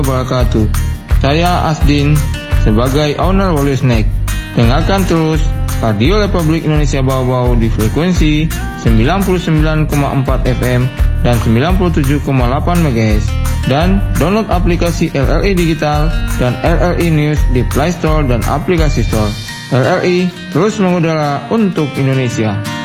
wabarakatuh. Saya Asdin sebagai owner Wolu Snack. Dengarkan terus Radio Republik Indonesia Bau-Bau di frekuensi 99,4 FM dan 97,8 MHz. Dan download aplikasi RRI Digital dan RRI News di Play Store dan aplikasi Store. RRI terus mengudara untuk Indonesia.